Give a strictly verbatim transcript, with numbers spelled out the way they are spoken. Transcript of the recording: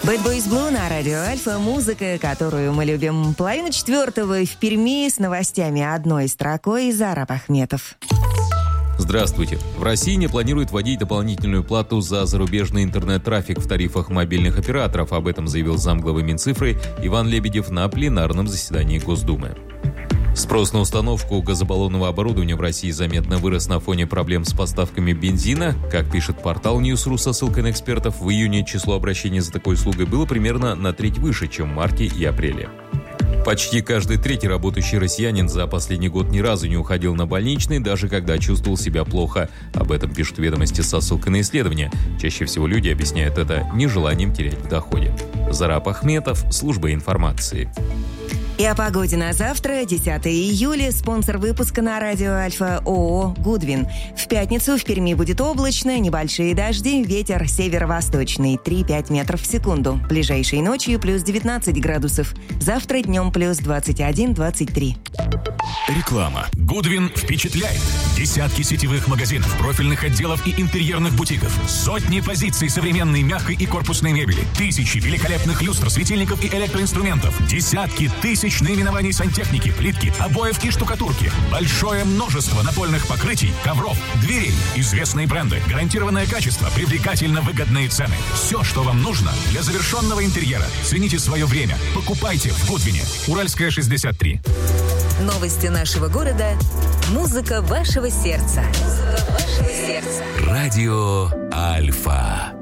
Bad Boys Blue на радио Альфа. Музыка, которую мы любим. Половина четвертого в Перми с новостями одной строкой. Зараб Ахметов. Здравствуйте. В России не планируют вводить дополнительную плату за зарубежный интернет-трафик в тарифах мобильных операторов. Об этом заявил замглавы Минцифры Иван Лебедев на пленарном заседании Госдумы. Спрос на установку газобаллонного оборудования в России заметно вырос на фоне проблем с поставками бензина. Как пишет портал News.ru со ссылкой на экспертов, в июне число обращений за такой услугой было примерно на треть выше, чем в марте и апреле. Почти каждый третий работающий россиянин за последний год ни разу не уходил на больничный, даже когда чувствовал себя плохо. Об этом пишут «Ведомости» со ссылкой на исследования. Чаще всего люди объясняют это нежеланием терять в доходе. Зараб Ахметов, служба информации. И о погоде на завтра, десятого июля, спонсор выпуска на радио Альфа ООО «Гудвин». В пятницу в Перми будет облачно, небольшие дожди, ветер северо-восточный три-пять метров в секунду. Ближайшей ночью плюс девятнадцать градусов. Завтра днем плюс двадцать один - двадцать три. Реклама. «Гудвин» впечатляет. Десятки сетевых магазинов, профильных отделов и интерьерных бутиков. Сотни позиций современной мягкой и корпусной мебели. Тысячи великолепных люстр, светильников и электроинструментов. Десятки тысяч наименований сантехники, плитки, обоев и штукатурки. Большое множество напольных покрытий, ковров, дверей. Известные бренды, гарантированное качество, привлекательно выгодные цены. Все, что вам нужно для завершенного интерьера. Цените свое время. Покупайте в «Гудвине». Уральская, шестьдесят три. Новости нашего города. Музыка вашего сердца. Музыка вашего сердца. Радио Альфа.